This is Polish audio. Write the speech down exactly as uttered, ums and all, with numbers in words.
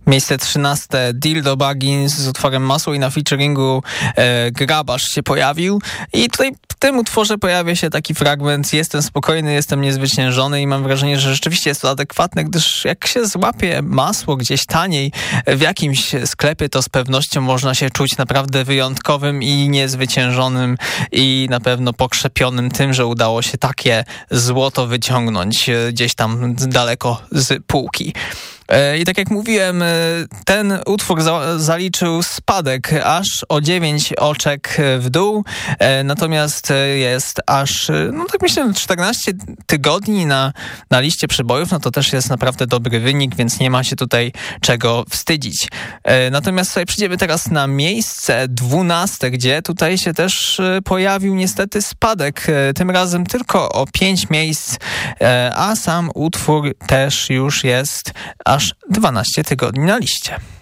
Miejsce trzynaste Dildo Baggins z utworem Masło i na featuringu e, Grabarz się pojawił. I tutaj w tym utworze pojawia się taki fragment: jestem spokojny, jestem niezwyciężony, i mam wrażenie, że rzeczywiście jest to adekwatne, gdyż jak się złapie masło gdzieś taniej w jakimś sklepie, to z pewnością można się czuć naprawdę wyjątkowym i niezwyciężonym i na pewno pokrzepionym tym, że udało się takie złoto wyciągnąć gdzieś tam daleko z półki. I tak jak mówiłem, ten utwór za- zaliczył spadek aż o dziewięć oczek w dół, natomiast jest aż, no tak myślę, czternaście tygodni na, na liście przebojów, no to też jest naprawdę dobry wynik, więc nie ma się tutaj czego wstydzić. Natomiast sobie przyjdziemy teraz na miejsce dwunaste, gdzie tutaj się też pojawił niestety spadek, tym razem tylko o pięć miejsc, a sam utwór też już jest aż dwanaście tygodni na liście.